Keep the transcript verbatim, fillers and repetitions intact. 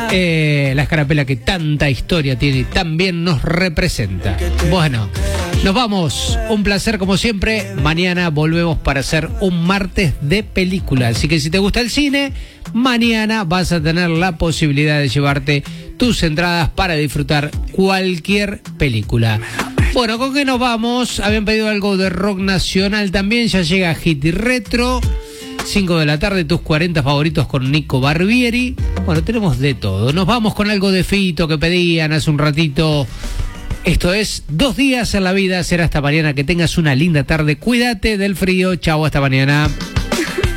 Eh, la escarapela que tanta historia tiene y también nos representa. Bueno, nos vamos. Un placer como siempre. Mañana volvemos para hacer un martes de película. Así que si te gusta el cine, mañana vas a tener la posibilidad de llevarte tus entradas para disfrutar cualquier película. Bueno, ¿con qué nos vamos? Habían pedido algo de rock nacional también. Ya llega Hit y Retro. cinco de la tarde, tus cuarenta favoritos con Nico Barbieri. Bueno, tenemos de todo. Nos vamos con algo de Fito que pedían hace un ratito. Esto es Dos Días en la Vida. Será hasta mañana. Que tengas una linda tarde. Cuídate del frío. Chau, hasta mañana.